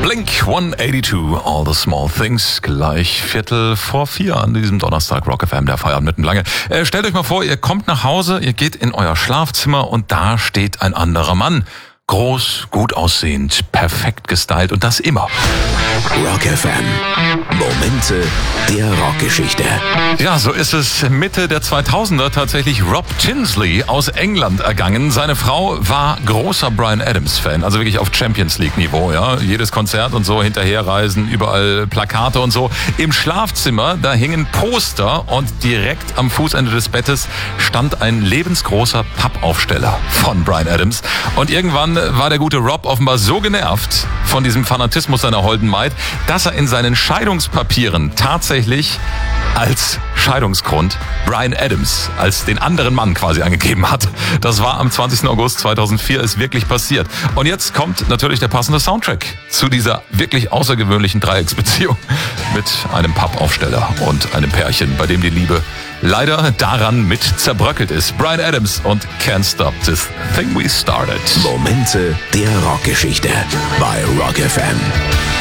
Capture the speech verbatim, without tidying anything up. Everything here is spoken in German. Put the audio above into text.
Blink hundertzweiundachtzig, All the Small Things, gleich Viertel vor vier an diesem Donnerstag, Rock F M, der Feierabend mitten lange. Äh, stellt euch mal vor, ihr kommt nach Hause, ihr geht in euer Schlafzimmer und da steht ein anderer Mann. Groß, gut aussehend, perfekt gestylt und das immer. Rock F M. Momente der Rockgeschichte. Ja, so ist es Mitte der zweitausender tatsächlich Rob Tinsley aus England ergangen. Seine Frau war großer Bryan Adams-Fan, also wirklich auf Champions League-Niveau. Ja, jedes Konzert und so hinterherreisen, überall Plakate und so. Im Schlafzimmer, da hingen Poster und direkt am Fußende des Bettes stand ein lebensgroßer Pappaufsteller von Bryan Adams. Und irgendwann war der gute Rob offenbar so genervt von diesem Fanatismus seiner holden Maid, dass er in seinen Scheidungspapieren tatsächlich als Scheidungsgrund Bryan Adams als den anderen Mann quasi angegeben hat. Das war am zwanzigsten August zweitausendvier, ist wirklich passiert. Und jetzt kommt natürlich der passende Soundtrack zu dieser wirklich außergewöhnlichen Dreiecksbeziehung mit einem Pappaufsteller und einem Pärchen, bei dem die Liebe leider daran mit zerbröckelt ist. Bryan Adams und Can't Stop This Thing We Started. Momente der Rockgeschichte bei Rock F M.